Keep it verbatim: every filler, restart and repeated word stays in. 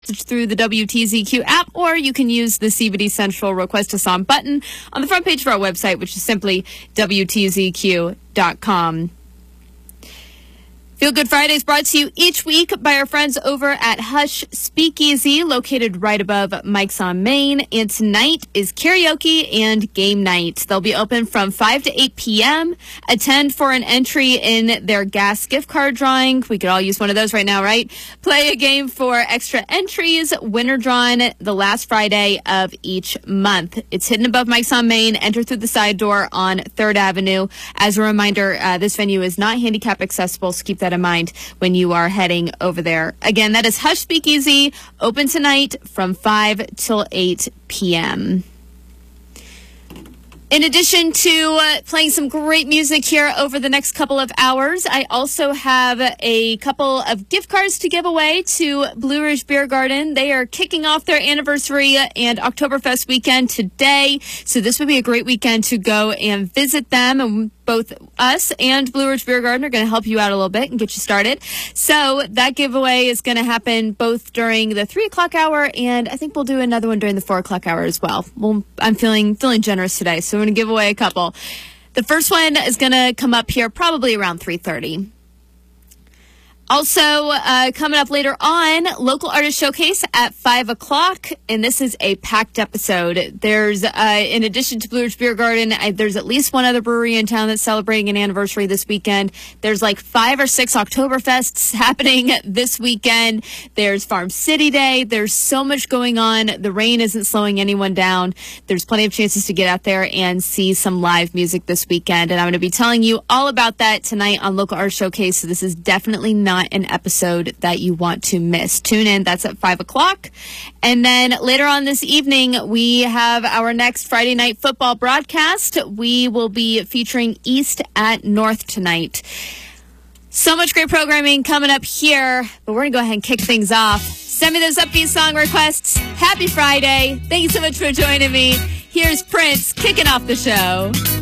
through the W T Z Q app, or you can use the C B D Central Request a Song button on the front page of our website, which is simply W T Z Q dot com. Feel Good Friday is brought to you each week by our friends over at Hush Speakeasy, located right above Mike's on Main. And tonight is karaoke and game night. They'll be open from five to eight p.m. Attend for an entry in their gas gift card drawing. We could all use one of those right now, right? Play a game for extra entries. Winner drawn the last Friday of each month. It's hidden above Mike's on Main. Enter through the side door on third Avenue. As a reminder, uh, this venue is not handicap accessible, so keep that in mind when you are heading over there. Again, that is Hush Speakeasy, open tonight from five till eight p.m. In addition to uh, playing some great music here over the next couple of hours, I also have a couple of gift cards to give away to Blue Ridge Beer Garden. They are kicking off their anniversary and Oktoberfest weekend today, so this would be a great weekend to go and visit them. And both us and Blue Ridge Beer Garden are going to help you out a little bit and get you started. So that giveaway is going to happen both during the three o'clock hour, and I think we'll do another one during the four o'clock hour as well. well I'm feeling feeling generous today, so I'm going to give away a couple. The first one is going to come up here probably around three thirty. Also, uh, coming up later on, Local Artist Showcase at five o'clock, and this is a packed episode. There's, uh, in addition to Blue Ridge Beer Garden, I, there's at least one other brewery in town that's celebrating an anniversary this weekend. There's like five or six Oktoberfests happening this weekend. There's Farm City Day. There's so much going on. The rain isn't slowing anyone down. There's plenty of chances to get out there and see some live music this weekend, and I'm going to be telling you all about that tonight on Local Artist Showcase, so this is definitely not an episode that you want to miss. Tune in. That's at five o'clock. And then later on this evening, we have our next Friday night football broadcast. We will be featuring East at North tonight. So much great programming coming up here, but we're going to go ahead and kick things off. Send me those upbeat song requests. Happy Friday. Thank you so much for joining me. Here's Prince kicking off the show.